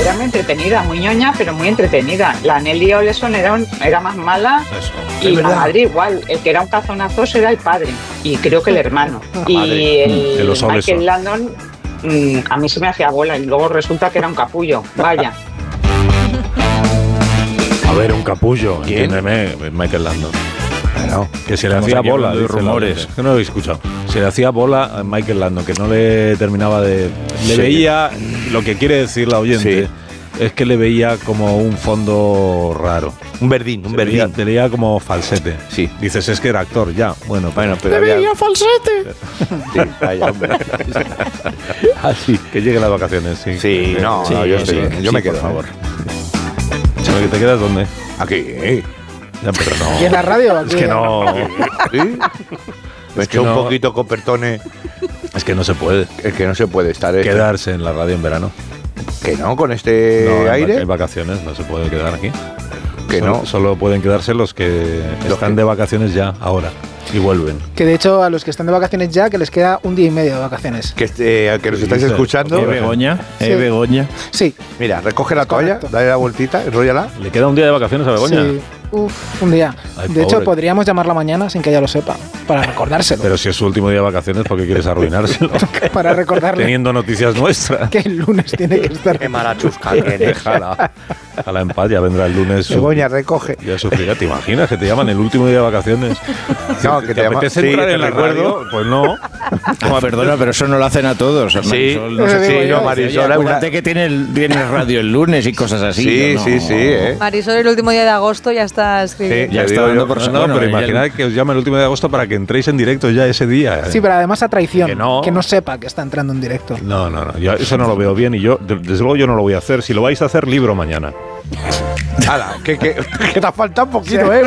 era muy entretenida, muy ñoña, pero muy entretenida. La Nelly Oleson era más mala. Eso. Y la madre igual. El que era un cazonazo era el padre. Y creo que el hermano. Y el los Oleson. Michael Landon, a mí se me hacía bola. Y luego resulta que era un capullo. Vaya. A ver, un capullo. ¿Quién? Entiéndeme, Michael Landon. Bueno, Que se le estamos hacía aquí bola, hablando de dice rumores. la gente. Que no lo habéis escuchado. Se le hacía bola a Michael Landon, que no le terminaba de... Le Sí. veía, lo que quiere decir la oyente, es que le veía como un fondo raro. un verdín, un Te veía, verdín. te leía como falsete. Sí. Dices, es que era actor, ya. Bueno, Bueno, pero había... falsete. Sí, vaya, hombre. Así. Que lleguen las vacaciones, sí. Sí, no, Sí, no, yo estoy sí, bien. Yo sí, me quedo, por favor. ¿Te quedas dónde? Aquí. Ya, pero no. ¿Y en la radio? Es que no. ¿Sí? Me Es que eché un no. poquito con Pertone. Es que no se puede Es que no se puede estar. quedarse en la radio en verano. Que no, con este No, aire. hay vacaciones, no se puede quedar aquí. Que no. Solo pueden quedarse los que están de vacaciones ya, ahora. Y vuelven. Que de hecho a los que están de vacaciones ya, que les queda un día y medio de vacaciones. Que nos Sí, estáis dice, escuchando. Begoña, Sí. Begoña. Sí, Mira, recoge la toalla, correcto. dale la vueltita, enróllala. ¿Le queda un día de vacaciones a Begoña? sí. Uf, un día. Ay, De hecho, pobre. podríamos llamarla mañana sin que ella lo sepa, para recordárselo. Pero si es su último día de vacaciones, ¿por qué quieres arruinárselo? Para recordarle Teniendo noticias nuestras. que el lunes tiene que estar. Qué mala chusca tienes. Déjala. A la en paz, ya vendrá el lunes. Begoña, recoge. Ya sufrirá. ¿Te imaginas que te llaman el último día de vacaciones? No, que te ¿Te llama- apetece sí, entrar te en la recuerdo. radio? Pues no. Perdona, pero eso no lo hacen a todos. Sí, Marisol, no sé sí, digo yo. no, Marisol. Oye, es una- acuérdate que tiene radio el lunes y cosas así. Sí, yo no- sí, sí, Marisol, el último día de agosto ya está escribiendo. Sí. Ya Te está digo dando yo. por No, bueno, pero ella- imaginad que os llame el último de agosto para que entréis en directo ya ese día. Sí, pero además a traición. Que no. sepa que está entrando en directo. No, yo eso no lo veo bien y yo, desde luego, yo no lo voy a hacer. Si lo vais a hacer, libro mañana. Hala, que te ha faltado un poquito, ¿eh?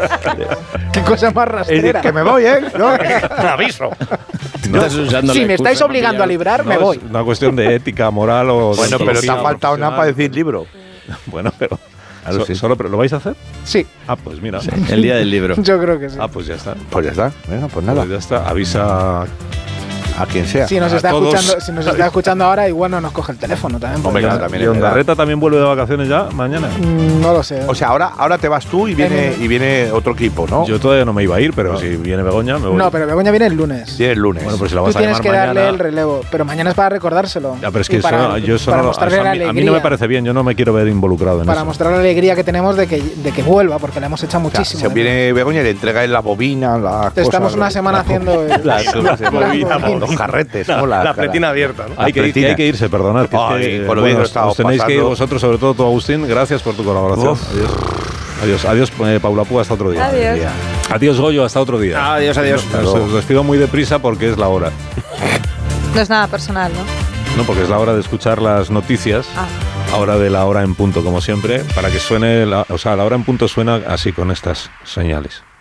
Qué cosa más rastrera. Que me voy, ¿eh? No, ¡Aviso! Estás usando Si la me excusa estáis de obligando a pillar- librar, me No, voy. es una cuestión de ética, moral o... bueno, pero te ha deontología faltado nada para decir libro. Bueno, pero... Claro, sí. Solo, pero ¿lo vais a hacer? Sí, Ah, pues mira. El día del libro. yo creo que sí. Ah, pues ya está. Pues ya está. Venga, pues nada. Pues ya está. Avisa... A quien sea. Si nos a está todos. escuchando, si nos está escuchando ahora, igual no nos coge el teléfono también. Hombre, porque- claro, también ¿Y es verdad. Ondarreta también vuelve de vacaciones ya mañana? No lo sé. O sea, ahora te vas tú y viene otro equipo, ¿no? Yo todavía no me iba a ir, pero si viene Begoña, me voy. No, pero Begoña viene el lunes. Viene el lunes. Bueno, pues si la Tú vas a tienes llamar que darle mañana... el relevo, pero mañana es para recordárselo. Ya, pero es Y que para, yo eso para no, mostrarle eso la a alegría. mí no me parece bien, yo no me quiero ver involucrado en Para eso. mostrar la alegría que tenemos de que vuelva, porque le hemos echado O sea, muchísimo. se de viene Begoña y le entrega la bobina, las cosas. Estamos una semana haciendo los carretes, ¿no? La pretina abierta, ¿no? Hay que irse, perdonad. Que Ay, es que, con lo bien que lo os estamos tenéis que ir pasando. vosotros, sobre todo tú, Agustín. Gracias por tu colaboración. Adiós, Paula Púa, hasta otro día. Adiós. Adiós, Goyo, hasta otro día. Adiós, adiós. Os despido muy deprisa porque es la hora. No es nada personal, ¿no? No, porque es la hora de escuchar las noticias. Ahora de la hora en punto, como siempre, para que suene, la hora en punto suena así con estas señales.